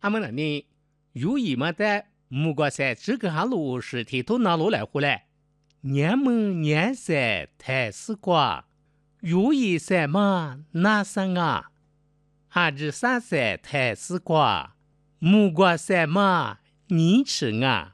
俺们那里有一么在木瓜山这个下路是提头拿路来回来，年门年山太丝瓜，有一山嘛那山啊，俺这山山太丝瓜，木瓜山嘛你吃啊。